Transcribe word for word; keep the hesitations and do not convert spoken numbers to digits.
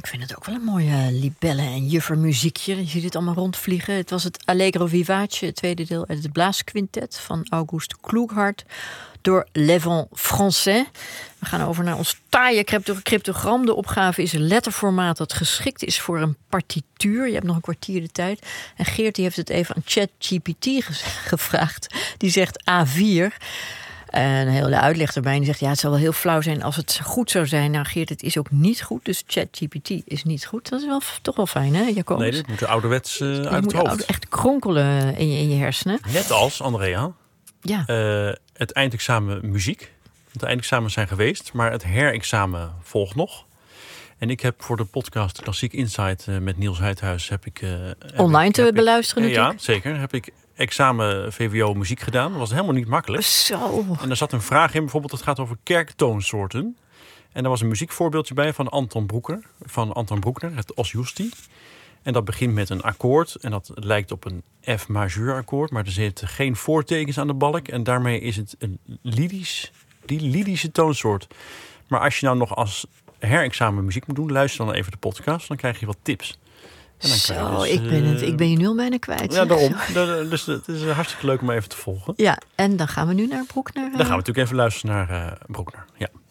Ik vind het ook wel een mooie libelle en juffermuziekje. Je ziet het allemaal rondvliegen. Het was het Allegro Vivace, het tweede deel uit het blaasquintet van Auguste Klughardt door Les Vents Français. We gaan over naar ons taaie crypto- cryptogram. De opgave is een letterformaat dat geschikt is voor een partituur. Je hebt nog een kwartier de tijd. En Geert die heeft het even aan ChatGPT ge- gevraagd. Die zegt A vier. En een hele uitleg erbij. En die zegt, ja, het zal wel heel flauw zijn als het goed zou zijn. Nou, Geert, het is ook niet goed. Dus ChatGPT is niet goed. Dat is wel, toch wel fijn, hè, Jacobus? Nee, dit moet er ouderwets uh, uit je het moet hoofd. ouder, echt kronkelen in je, in je hersenen. Net als, Andrea, ja. uh, het eindexamen muziek. De eindexamens zijn geweest, maar het herexamen volgt nog. En ik heb voor de podcast Klassiek Insight uh, met Niels Heidhuis... heb ik... Uh, Online heb te ik, beluisteren uh, natuurlijk. Ja, zeker. Heb ik examen V W O muziek gedaan. Dat was helemaal niet makkelijk. Zo. En er zat een vraag in, bijvoorbeeld, dat gaat over kerktoonsoorten. En daar was een muziekvoorbeeldje bij van Anton Broeker, van Anton Broekner, het Os Justi. En dat begint met een akkoord en dat lijkt op een F majeur akkoord, maar er zitten geen voortekens aan de balk en daarmee is het een Lydisch, die Lydische toonsoort. Maar als je nou nog als herexamen muziek moet doen, luister dan even de podcast, dan krijg je wat tips. En dan Zo, dus, ik, ben het, uh, ik ben je nu al bijna kwijt. Ja, daarom. Dus het is hartstikke leuk om even te volgen. Ja, en dan gaan we nu naar Broekner. Uh... Dan gaan we natuurlijk even luisteren naar uh, Broekner. Ja.